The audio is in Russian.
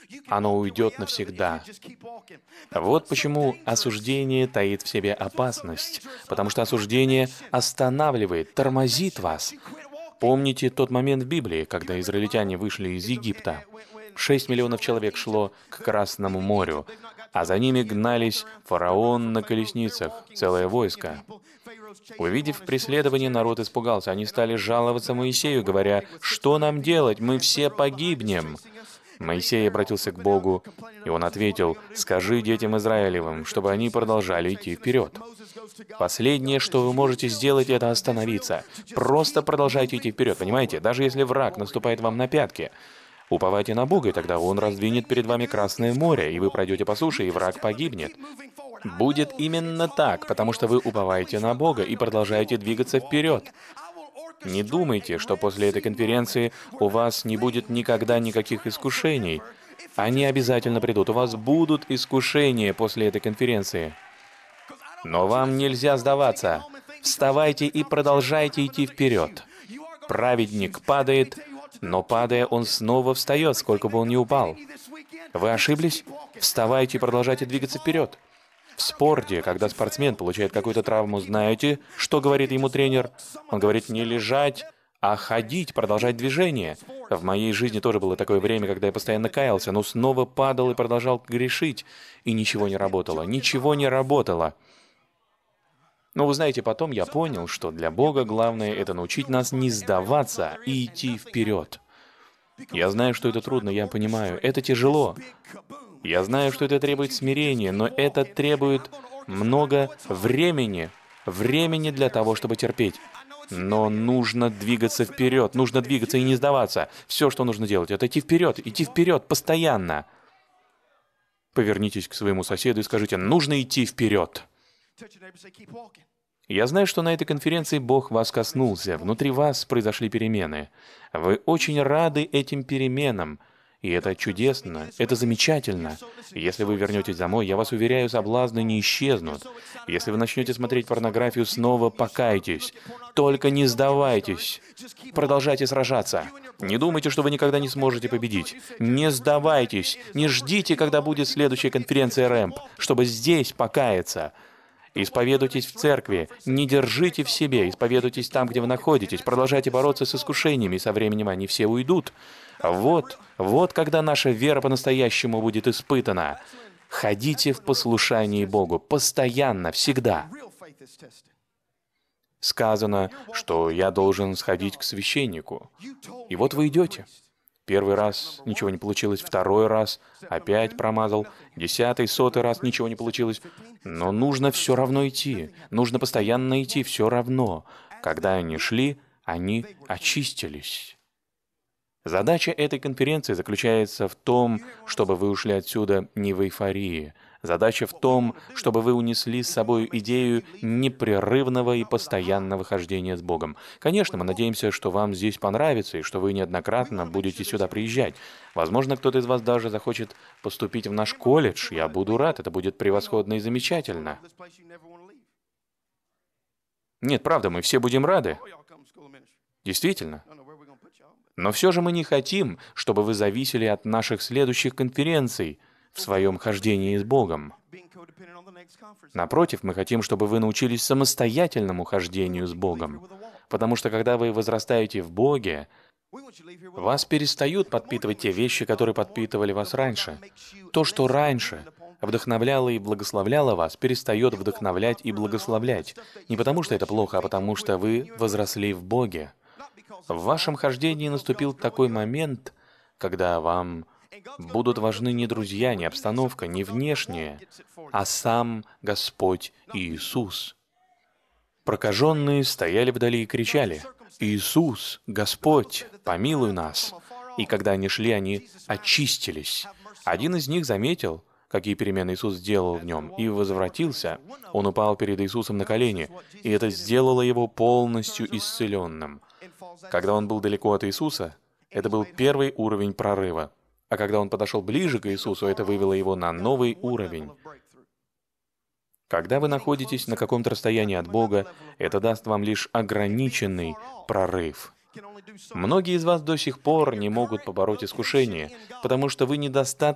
оно уйдет навсегда. Вот почему осуждение таит в себе опасность, потому что осуждение останавливает, тормозит вас. Помните тот момент в Библии, когда израильтяне вышли из Египта? 6 миллионов человек шло к Красному морю, а за ними гнались фараон на колесницах, целое войско. Увидев преследование, народ испугался. Они стали жаловаться Моисею, говоря: «Что нам делать? Мы все погибнем». Моисей обратился к Богу, и он ответил: «Скажи детям Израилевым, чтобы они продолжали идти вперед». Последнее, что вы можете сделать, это остановиться. Просто продолжайте идти вперед, понимаете? Даже если враг наступает вам на пятки. Уповайте на Бога, и тогда Он раздвинет перед вами Красное море, и вы пройдете по суше, и враг погибнет. Будет именно так, потому что вы уповаете на Бога и продолжаете двигаться вперед. Не думайте, что после этой конференции у вас не будет никогда никаких искушений. Они обязательно придут. У вас будут искушения после этой конференции. Но вам нельзя сдаваться. Вставайте и продолжайте идти вперед. Праведник падает, но падая, он снова встает, сколько бы он ни упал. Вы ошиблись? Вставайте и продолжайте двигаться вперед. В спорте, когда спортсмен получает какую-то травму, знаете, что говорит ему тренер? Он говорит: не лежать, а ходить, продолжать движение. В моей жизни тоже было такое время, когда я постоянно каялся, но снова падал и продолжал грешить, и ничего не работало. Ничего не работало. Но вы знаете, потом я понял, что для Бога главное — это научить нас не сдаваться и идти вперед. Я знаю, что это трудно, я понимаю, это тяжело. Я знаю, что это требует смирения, но это требует много времени. Времени для того, чтобы терпеть. Но нужно двигаться вперед, нужно двигаться и не сдаваться. Все, что нужно делать, это идти вперед, постоянно. Повернитесь к своему соседу и скажите: нужно идти вперед. Я знаю, что на этой конференции Бог вас коснулся, внутри вас произошли перемены. Вы очень рады этим переменам, и это чудесно, это замечательно. Если вы вернетесь домой, я вас уверяю, соблазны не исчезнут. Если вы начнете смотреть порнографию, снова покайтесь. Только не сдавайтесь. Продолжайте сражаться. Не думайте, что вы никогда не сможете победить. Не сдавайтесь. Не ждите, когда будет следующая конференция РЭМП, чтобы здесь покаяться. Исповедуйтесь в церкви, не держите в себе, исповедуйтесь там, где вы находитесь, продолжайте бороться с искушениями, и со временем они все уйдут. Вот когда наша вера по-настоящему будет испытана. Ходите в послушании Богу, постоянно, всегда. Сказано, что я должен сходить к священнику. И вот вы идете. Первый раз ничего не получилось, второй раз опять промазал, 10-й, 100-й раз ничего не получилось. Но нужно все равно идти, нужно постоянно идти, все равно. Когда они шли, они очистились. Задача этой конференции заключается в том, чтобы вы ушли отсюда не в эйфории. Задача в том, чтобы вы унесли с собой идею непрерывного и постоянного хождения с Богом. Конечно, мы надеемся, что вам здесь понравится и что вы неоднократно будете сюда приезжать. Возможно, кто-то из вас даже захочет поступить в наш колледж. Я буду рад, это будет превосходно и замечательно. Нет, правда, мы все будем рады. Действительно. Но все же мы не хотим, чтобы вы зависели от наших следующих конференций в своем хождении с Богом. Напротив, мы хотим, чтобы вы научились самостоятельному хождению с Богом. Потому что когда вы возрастаете в Боге, вас перестают подпитывать те вещи, которые подпитывали вас раньше. То, что раньше вдохновляло и благословляло вас, перестает вдохновлять и благословлять. Не потому что это плохо, а потому что вы возросли в Боге. В вашем хождении наступил такой момент, когда вам будут важны не друзья, не обстановка, не внешнее, а сам Господь Иисус. Прокаженные стояли вдали и кричали: «Иисус, Господь, помилуй нас!» И когда они шли, они очистились. Один из них заметил, какие перемены Иисус сделал в нем, и возвратился. Он упал перед Иисусом на колени, и это сделало его полностью исцеленным. Когда он был далеко от Иисуса, это был первый уровень прорыва. А когда он подошел ближе к Иисусу, это вывело его на новый уровень. Когда вы находитесь на каком-то расстоянии от Бога, это даст вам лишь ограниченный прорыв. Многие из вас до сих пор не могут побороть искушение, потому что вы недостаточно